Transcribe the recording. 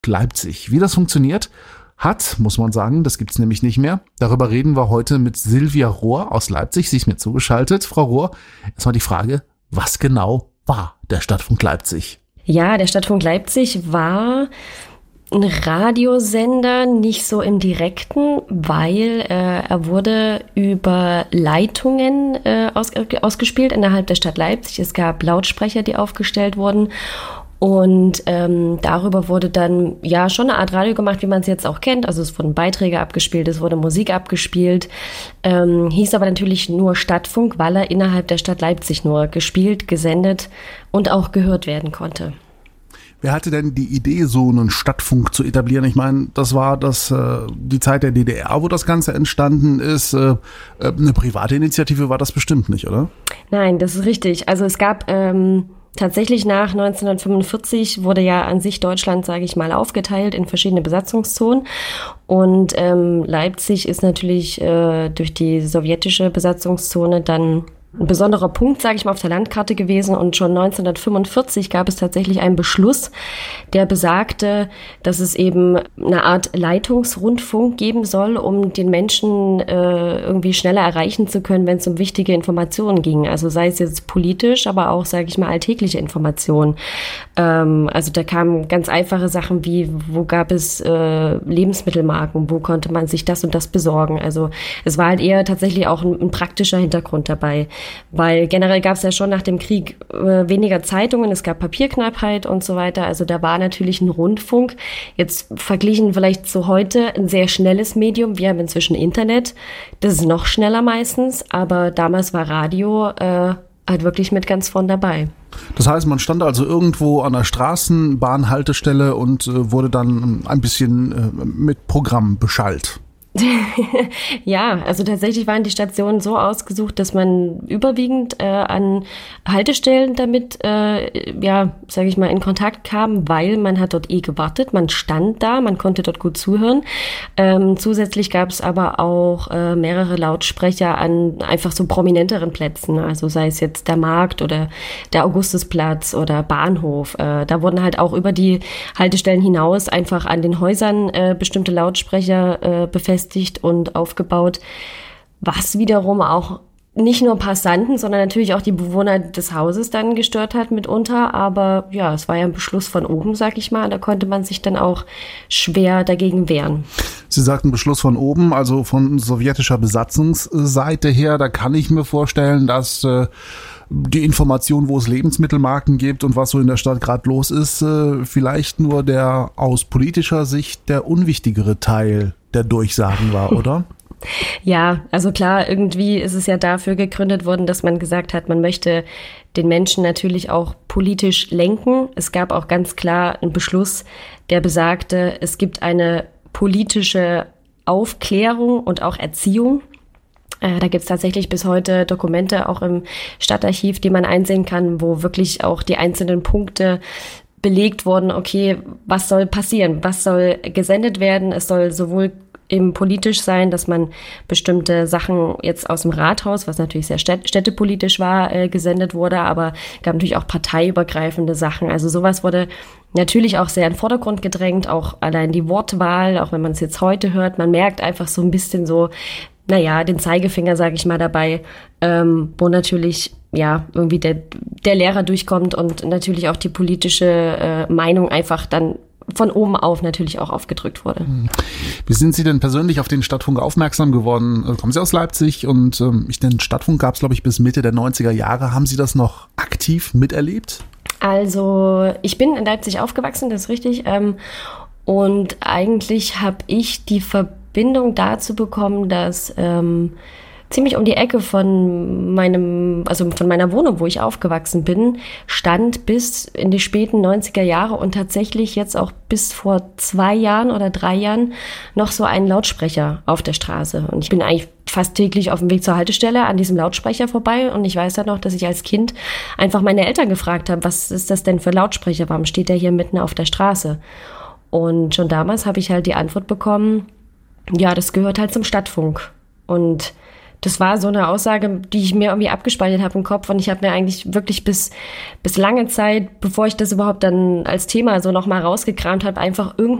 Leipzig. Wie das funktioniert hat, muss man sagen, das gibt's nämlich nicht mehr. Darüber reden wir heute mit Silvia Rohr aus Leipzig. Sie ist mir zugeschaltet. Frau Rohr, erstmal die Frage, was genau war der Stadtfunk Leipzig? Ja, der Stadtfunk Leipzig war ein Radiosender, nicht so im Direkten, weil er wurde über Leitungen ausgespielt innerhalb der Stadt Leipzig. Es gab Lautsprecher, die aufgestellt wurden. Und darüber wurde dann ja schon eine Art Radio gemacht, wie man es jetzt auch kennt. Also es wurden Beiträge abgespielt, es wurde Musik abgespielt. Hieß aber natürlich nur Stadtfunk, weil er innerhalb der Stadt Leipzig nur gespielt, gesendet und auch gehört werden konnte. Wer hatte denn die Idee, so einen Stadtfunk zu etablieren? Ich meine, das war die Zeit der DDR, wo das Ganze entstanden ist. Eine private Initiative war das bestimmt nicht, oder? Nein, das ist richtig. Also es gab tatsächlich nach 1945 wurde ja an sich Deutschland, sage ich mal, aufgeteilt in verschiedene Besatzungszonen. Und Leipzig ist natürlich durch die sowjetische Besatzungszone dann ein besonderer Punkt, sage ich mal, auf der Landkarte gewesen. Und schon 1945 gab es tatsächlich einen Beschluss, der besagte, dass es eben eine Art Leitungsrundfunk geben soll, um den Menschen irgendwie schneller erreichen zu können, wenn es um wichtige Informationen ging. Also sei es jetzt politisch, aber auch, sage ich mal, alltägliche Informationen. Also da kamen ganz einfache Sachen wie, wo gab es Lebensmittelmarken, wo konnte man sich das und das besorgen. Also es war halt eher tatsächlich auch ein praktischer Hintergrund dabei. Weil generell gab es ja schon nach dem Krieg weniger Zeitungen, es gab Papierknappheit und so weiter. Also da war natürlich ein Rundfunk, jetzt verglichen vielleicht zu heute, ein sehr schnelles Medium. Wir haben inzwischen Internet, das ist noch schneller meistens, aber damals war Radio halt wirklich mit ganz vorn dabei. Das heißt, man stand also irgendwo an der Straßenbahnhaltestelle und wurde dann ein bisschen mit Programm beschallt. Ja, also tatsächlich waren die Stationen so ausgesucht, dass man überwiegend an Haltestellen damit, sage ich mal, in Kontakt kam, weil man hat dort gewartet, man stand da, man konnte dort gut zuhören. Zusätzlich gab es aber auch mehrere Lautsprecher an einfach so prominenteren Plätzen, also sei es jetzt der Markt oder der Augustusplatz oder Bahnhof. Da wurden halt auch über die Haltestellen hinaus einfach an den Häusern bestimmte Lautsprecher befestigt und aufgebaut, was wiederum auch nicht nur Passanten, sondern natürlich auch die Bewohner des Hauses dann gestört hat mitunter. Aber ja, es war ja ein Beschluss von oben, sag ich mal. Da konnte man sich dann auch schwer dagegen wehren. Sie sagten Beschluss von oben, also von sowjetischer Besatzungsseite her. Da kann ich mir vorstellen, dass die Information, wo es Lebensmittelmarken gibt und was so in der Stadt gerade los ist, vielleicht nur der aus politischer Sicht der unwichtigere Teil der Durchsagen war, oder? Ja, also klar, irgendwie ist es ja dafür gegründet worden, dass man gesagt hat, man möchte den Menschen natürlich auch politisch lenken. Es gab auch ganz klar einen Beschluss, der besagte, es gibt eine politische Aufklärung und auch Erziehung. Da gibt's tatsächlich bis heute Dokumente, auch im Stadtarchiv, die man einsehen kann, wo wirklich auch die einzelnen Punkte belegt wurden, okay, was soll passieren, was soll gesendet werden. Es soll sowohl eben politisch sein, dass man bestimmte Sachen jetzt aus dem Rathaus, was natürlich sehr städtepolitisch war, gesendet wurde, aber gab natürlich auch parteiübergreifende Sachen. Also sowas wurde natürlich auch sehr in den Vordergrund gedrängt, auch allein die Wortwahl, auch wenn man es jetzt heute hört, man merkt einfach so ein bisschen so, den Zeigefinger, sage ich mal, dabei, wo natürlich ja irgendwie der Lehrer durchkommt und natürlich auch die politische Meinung einfach dann von oben auf natürlich auch aufgedrückt wurde. Wie sind Sie denn persönlich auf den Stadtfunk aufmerksam geworden? Kommen Sie aus Leipzig und den Stadtfunk gab es, glaube ich, bis Mitte der 90er Jahre. Haben Sie das noch aktiv miterlebt? Also ich bin in Leipzig aufgewachsen, das ist richtig. Und eigentlich habe ich die Verbindung dazu bekommen, dass ziemlich um die Ecke von meiner Wohnung, wo ich aufgewachsen bin, stand bis in die späten 90er Jahre und tatsächlich jetzt auch bis vor 2 Jahren oder 3 Jahren noch so ein Lautsprecher auf der Straße. Und ich bin eigentlich fast täglich auf dem Weg zur Haltestelle an diesem Lautsprecher vorbei und ich weiß halt noch, dass ich als Kind einfach meine Eltern gefragt habe, was ist das denn für ein Lautsprecher? Warum steht der hier mitten auf der Straße? Und schon damals habe ich halt die Antwort bekommen, ja, das gehört halt zum Stadtfunk. Und das war so eine Aussage, die ich mir irgendwie abgespeichert habe im Kopf und ich habe mir eigentlich wirklich bis lange Zeit, bevor ich das überhaupt dann als Thema so nochmal rausgekramt habe, einfach